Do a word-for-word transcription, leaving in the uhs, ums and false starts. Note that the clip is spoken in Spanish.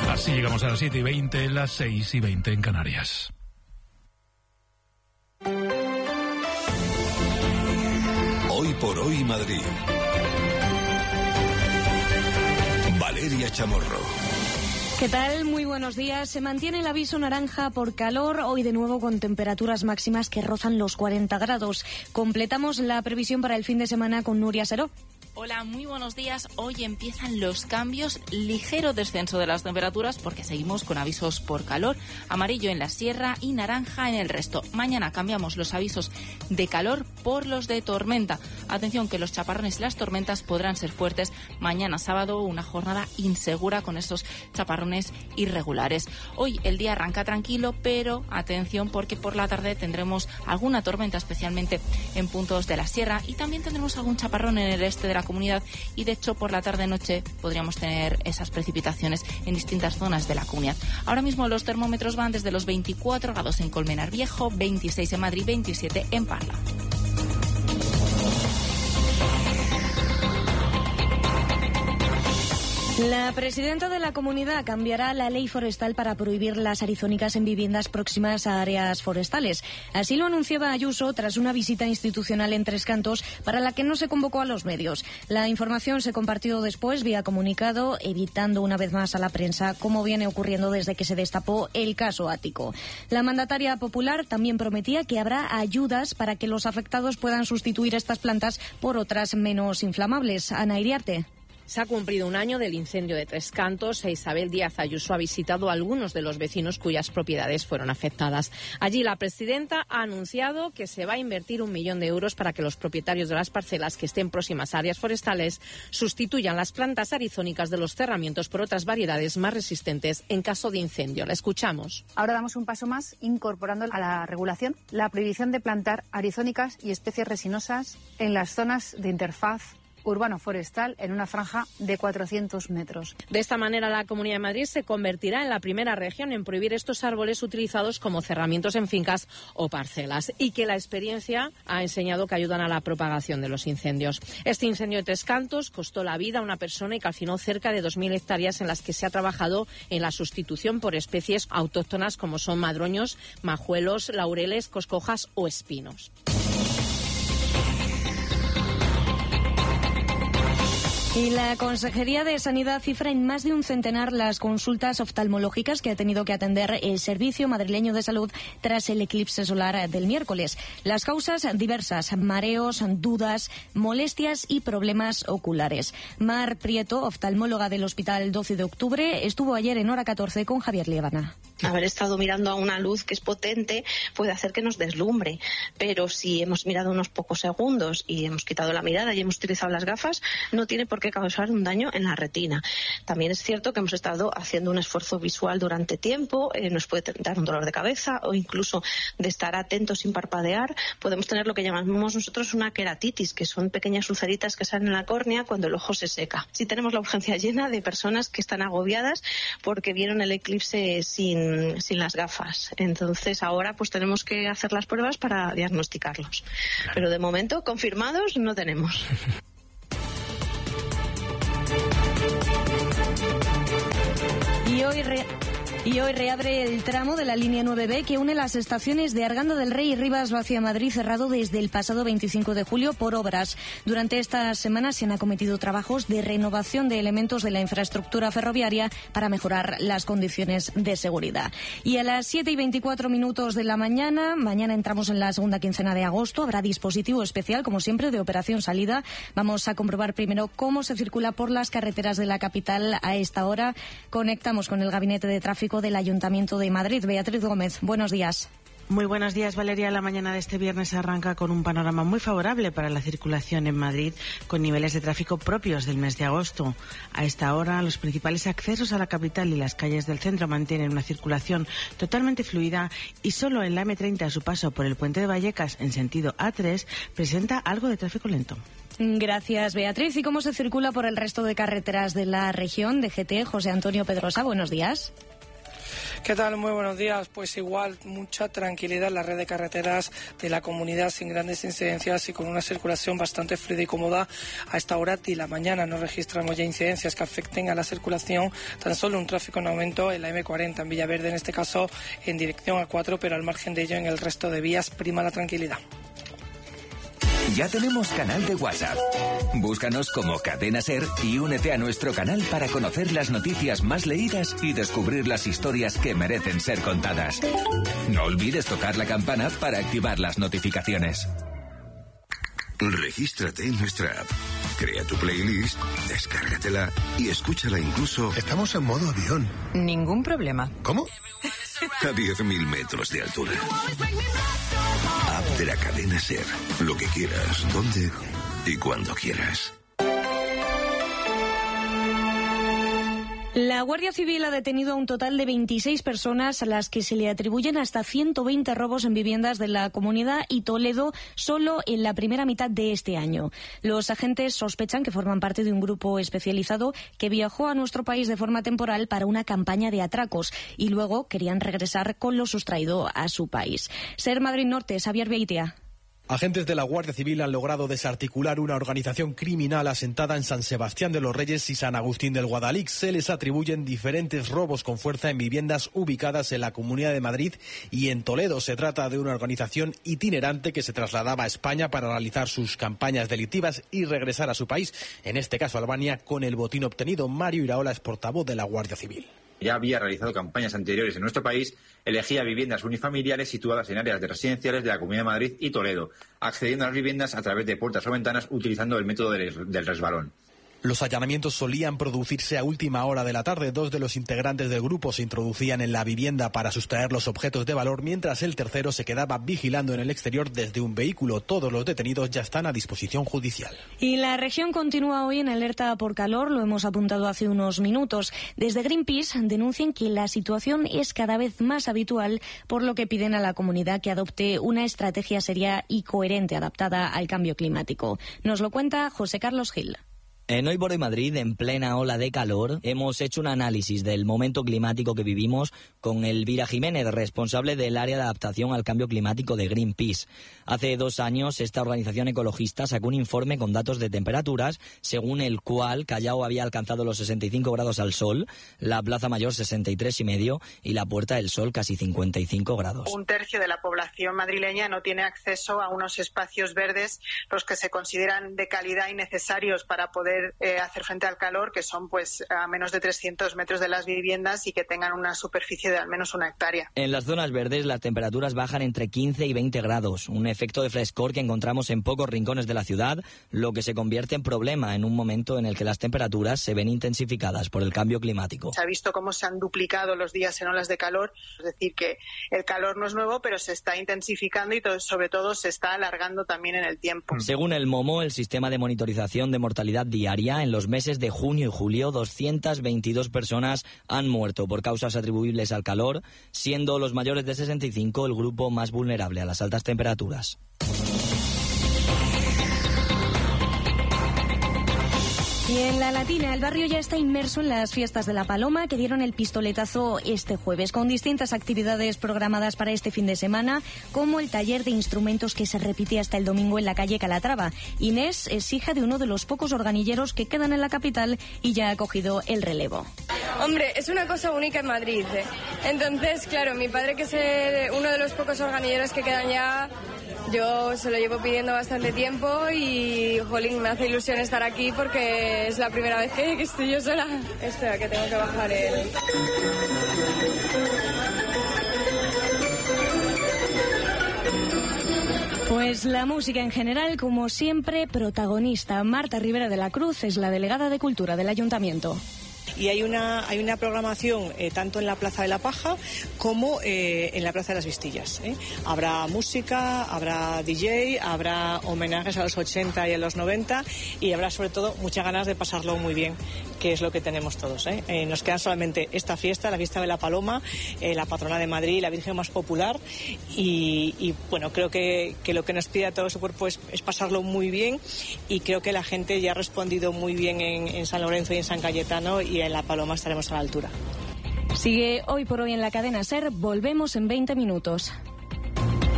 Así llegamos a las siete y veinte, las seis y veinte en Canarias. Hoy por hoy Madrid. Valeria Chamorro. ¿Qué tal? Muy buenos días. Se mantiene el aviso naranja por calor, hoy de nuevo con temperaturas máximas que rozan los cuarenta grados. Completamos la previsión para el fin de semana con Nuria Seró. Hola, muy buenos días. Hoy empiezan los cambios, ligero descenso de las temperaturas porque seguimos con avisos por calor, amarillo en la sierra y naranja en el resto. Mañana cambiamos los avisos de calor por los de tormenta. Atención que los chaparrones y las tormentas podrán ser fuertes mañana sábado, una jornada insegura con estos chaparrones irregulares. Hoy el día arranca tranquilo, pero atención porque por la tarde tendremos alguna tormenta, especialmente en puntos de la sierra, y también tendremos algún chaparrón en el este de la comunidad, y de hecho por la tarde-noche podríamos tener esas precipitaciones en distintas zonas de la comunidad. Ahora mismo los termómetros van desde los veinticuatro grados en Colmenar Viejo, veintiséis en Madrid, veintisiete en Parla. La presidenta de la comunidad cambiará la ley forestal para prohibir las arizónicas en viviendas próximas a áreas forestales. Así lo anunciaba Ayuso tras una visita institucional en Tres Cantos para la que no se convocó a los medios. La información se compartió después vía comunicado, evitando una vez más a la prensa, como viene ocurriendo desde que se destapó el caso Ático. La mandataria popular también prometía que habrá ayudas para que los afectados puedan sustituir estas plantas por otras menos inflamables. Ana Iriarte. Se ha cumplido un año del incendio de Tres Cantos e Isabel Díaz Ayuso ha visitado a algunos de los vecinos cuyas propiedades fueron afectadas. Allí la presidenta ha anunciado que se va a invertir un millón de euros para que los propietarios de las parcelas que estén próximas a áreas forestales sustituyan las plantas arizónicas de los cerramientos por otras variedades más resistentes en caso de incendio. La escuchamos. Ahora damos un paso más incorporando a la regulación la prohibición de plantar arizónicas y especies resinosas en las zonas de interfaz urbano-forestal en una franja de cuatrocientos metros. De esta manera, la Comunidad de Madrid se convertirá en la primera región en prohibir estos árboles utilizados como cerramientos en fincas o parcelas, y que la experiencia ha enseñado que ayudan a la propagación de los incendios. Este incendio de Tres Cantos costó la vida a una persona y calcinó cerca de dos mil hectáreas en las que se ha trabajado en la sustitución por especies autóctonas como son madroños, majuelos, laureles, coscojas o espinos. Y la Consejería de Sanidad cifra en más de un centenar las consultas oftalmológicas que ha tenido que atender el Servicio Madrileño de Salud tras el eclipse solar del miércoles. Las causas diversas: mareos, dudas, molestias y problemas oculares. Mar Prieto, oftalmóloga del Hospital doce de octubre, estuvo ayer en Hora catorce con Javier Liébana. Haber estado mirando a una luz que es potente puede hacer que nos deslumbre, pero si hemos mirado unos pocos segundos y hemos quitado la mirada y hemos utilizado las gafas, no tiene por qué causar un daño en la retina. También es cierto que hemos estado haciendo un esfuerzo visual durante tiempo, eh, nos puede dar un dolor de cabeza o incluso de estar atentos sin parpadear. Podemos tener lo que llamamos nosotros una queratitis, que son pequeñas ulceritas que salen en la córnea cuando el ojo se seca. Sí tenemos la urgencia llena de personas que están agobiadas porque vieron el eclipse sin sin las gafas. Entonces ahora pues tenemos que hacer las pruebas para diagnosticarlos. Pero de momento confirmados no tenemos. Y hoy re... Y hoy reabre el tramo de la línea nueve B que une las estaciones de Arganda del Rey y Rivas Vacia Madrid, cerrado desde el pasado veinticinco de julio por obras. Durante estas semanas se han acometido trabajos de renovación de elementos de la infraestructura ferroviaria para mejorar las condiciones de seguridad. Y a las siete y veinticuatro minutos de la mañana, mañana entramos en la segunda quincena de agosto, habrá dispositivo especial, como siempre, de operación salida. Vamos a comprobar primero cómo se circula por las carreteras de la capital a esta hora. Conectamos con el Gabinete de Tráfico del Ayuntamiento de Madrid. Beatriz Gómez, buenos días. Muy buenos días, Valeria. La mañana de este viernes arranca con un panorama muy favorable para la circulación en Madrid, con niveles de tráfico propios del mes de agosto. A esta hora, los principales accesos a la capital y las calles del centro mantienen una circulación totalmente fluida, y solo en la eme treinta, a su paso por el puente de Vallecas en sentido A tres, presenta algo de tráfico lento. Gracias, Beatriz. ¿Y cómo se circula por el resto de carreteras de la región? De G T, José Antonio Pedrosa, buenos días. ¿Qué tal? Muy buenos días. Pues igual, mucha tranquilidad en la red de carreteras de la comunidad, sin grandes incidencias y con una circulación bastante fluida y cómoda. A esta hora de la mañana no registramos ya incidencias que afecten a la circulación, tan solo un tráfico en aumento en la eme cuarenta, en Villaverde, en este caso en dirección a cuatro, pero al margen de ello en el resto de vías prima la tranquilidad. Ya tenemos canal de WhatsApp. Búscanos como Cadena Ser y únete a nuestro canal para conocer las noticias más leídas y descubrir las historias que merecen ser contadas. No olvides tocar la campana para activar las notificaciones. Regístrate en nuestra app. Crea tu playlist, descárgatela y escúchala incluso... Estamos en modo avión. Ningún problema. ¿Cómo? A diez mil metros de altura. App de la Cadena Ser. Lo que quieras, donde y cuando quieras. La Guardia Civil ha detenido a un total de veintiséis personas a las que se le atribuyen hasta ciento veinte robos en viviendas de la Comunidad y Toledo solo en la primera mitad de este año. Los agentes sospechan que forman parte de un grupo especializado que viajó a nuestro país de forma temporal para una campaña de atracos y luego querían regresar con lo sustraído a su país. Ser Madrid Norte, Xavier Beitia. Agentes de la Guardia Civil han logrado desarticular una organización criminal asentada en San Sebastián de los Reyes y San Agustín del Guadalix. Se les atribuyen diferentes robos con fuerza en viviendas ubicadas en la Comunidad de Madrid y en Toledo. Se trata de una organización itinerante que se trasladaba a España para realizar sus campañas delictivas y regresar a su país, en este caso Albania, con el botín obtenido. Mario Iraola es portavoz de la Guardia Civil. Ya había realizado campañas anteriores en nuestro país, elegía viviendas unifamiliares situadas en áreas de residenciales de la Comunidad de Madrid y Toledo, accediendo a las viviendas a través de puertas o ventanas utilizando el método del resbalón. Los allanamientos solían producirse a última hora de la tarde. Dos de los integrantes del grupo se introducían en la vivienda para sustraer los objetos de valor, mientras el tercero se quedaba vigilando en el exterior desde un vehículo. Todos los detenidos ya están a disposición judicial. Y la región continúa hoy en alerta por calor, lo hemos apuntado hace unos minutos. Desde Greenpeace denuncian que la situación es cada vez más habitual, por lo que piden a la comunidad que adopte una estrategia seria y coherente adaptada al cambio climático. Nos lo cuenta José Carlos Gil. En Hoy por Hoy Madrid, en plena ola de calor, hemos hecho un análisis del momento climático que vivimos con Elvira Jiménez, responsable del área de adaptación al cambio climático de Greenpeace. Hace dos años, esta organización ecologista sacó un informe con datos de temperaturas, según el cual Callao había alcanzado los sesenta y cinco grados al sol, la Plaza Mayor sesenta y tres y medio y la Puerta del Sol casi cincuenta y cinco grados. Un tercio de la población madrileña no tiene acceso a unos espacios verdes, los que se consideran de calidad y necesarios para poder Eh, hacer frente al calor, que son pues a menos de trescientos metros de las viviendas y que tengan una superficie de al menos una hectárea. En las zonas verdes las temperaturas bajan entre quince y veinte grados, un efecto de frescor que encontramos en pocos rincones de la ciudad, lo que se convierte en problema en un momento en el que las temperaturas se ven intensificadas por el cambio climático. Se ha visto cómo se han duplicado los días en olas de calor, es decir, que el calor no es nuevo, pero se está intensificando y todo, sobre todo se está alargando también en el tiempo. Según el MOMO, el sistema de monitorización de mortalidad diaria, en los meses de junio y julio, doscientas veintidós personas han muerto por causas atribuibles al calor, siendo los mayores de sesenta y cinco el grupo más vulnerable a las altas temperaturas. Y en La Latina, el barrio ya está inmerso en las fiestas de la Paloma, que dieron el pistoletazo este jueves, con distintas actividades programadas para este fin de semana, como el taller de instrumentos que se repite hasta el domingo en la calle Calatrava. Inés es hija de uno de los pocos organilleros que quedan en la capital y ya ha cogido el relevo. Hombre, es una cosa única en Madrid, ¿eh? Entonces, claro, mi padre, que es uno de los pocos organilleros que quedan ya, yo se lo llevo pidiendo bastante tiempo y, jolín, me hace ilusión estar aquí porque es la primera vez que, que estoy yo sola. Espera, que tengo que bajar el... Pues la música en general, como siempre, protagonista. Marta Rivera de la Cruz es la delegada de Cultura del Ayuntamiento. Y hay una, hay una programación eh, tanto en la Plaza de la Paja como eh, en la Plaza de las Vistillas. ¿eh? Habrá música, habrá D J, habrá homenajes a los ochenta y a los noventa y habrá sobre todo muchas ganas de pasarlo muy bien, que es lo que tenemos todos. ¿eh? Eh, nos quedan solamente esta fiesta, la fiesta de la Paloma, eh, la patrona de Madrid, la Virgen más popular y, y bueno, creo que, que lo que nos pide a todo su cuerpo es, es pasarlo muy bien y creo que la gente ya ha respondido muy bien en, en San Lorenzo y en San Cayetano y en la Paloma estaremos a la altura. Sigue Hoy por Hoy en la cadena SER. Volvemos en veinte minutos.